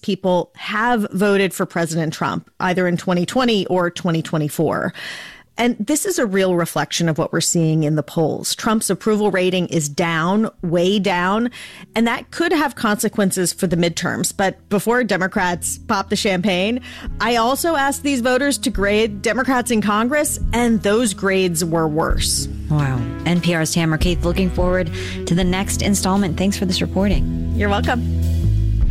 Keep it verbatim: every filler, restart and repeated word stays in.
people have voted for President Trump, either in twenty twenty or twenty twenty-four. And this is a real reflection of what we're seeing in the polls. Trump's approval rating is down, way down, and that could have consequences for the midterms. But before Democrats pop the champagne, I also asked these voters to grade Democrats in Congress, and those grades were worse. Wow. N P R's Tamara Keith looking forward to the next installment. Thanks for this reporting. You're welcome.